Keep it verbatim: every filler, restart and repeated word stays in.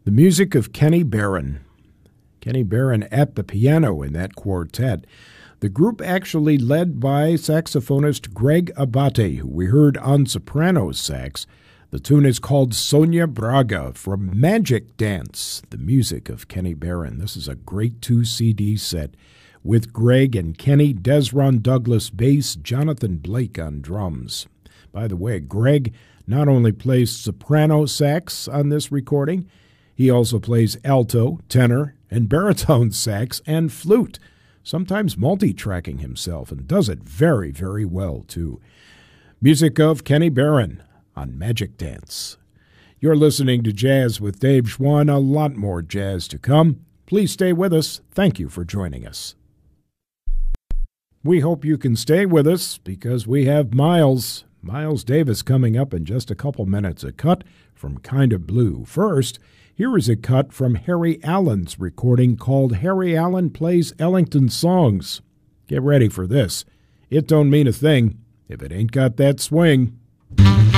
The music of Kenny Barron. Kenny Barron at the piano in that quartet. The group actually led by saxophonist Greg Abate, who we heard on soprano sax. The tune is called Sonia Braga from Magic Dance, the music of Kenny Barron. This is a great two C D set with Greg and Kenny, Desron Douglas bass, Jonathan Blake on drums. By the way, Greg not only plays soprano sax on this recording, he also plays alto, tenor, and baritone sax and flute, sometimes multi-tracking himself, and does it very, very well, too. Music of Kenny Barron on Magic Dance. You're listening to Jazz with Dave Schwann. A lot more jazz to come. Please stay with us. Thank you for joining us. We hope you can stay with us because we have Miles, Miles Davis coming up in just a couple minutes. A cut from Kinda Blue. First, here is a cut from Harry Allen's recording called Harry Allen Plays Ellington Songs. Get ready for this. It don't mean a thing if it ain't got that swing.